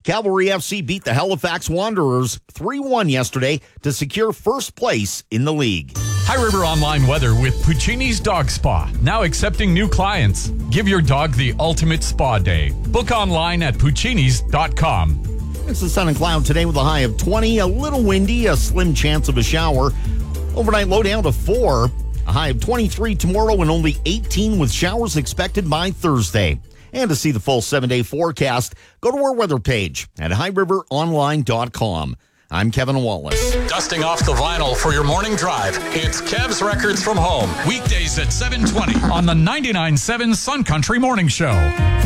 Cavalry FC beat the Halifax Wanderers 3-1 yesterday to secure first place in the league. High River Online weather with Puccini's Dog Spa. Now accepting new clients. Give your dog the ultimate spa day. Book online at puccinis.com. It's the sun and cloud today with a high of 20, a little windy, a slim chance of a shower. Overnight low down to 4, a high of 23 tomorrow and only 18 with showers expected by Thursday. And to see the full 7-day forecast, go to our weather page at highriveronline.com. I'm Kevin Wallace. Dusting off the vinyl for your morning drive. It's Kev's Records from Home. Weekdays at 7:20 on the 99.7 Sun Country Morning Show.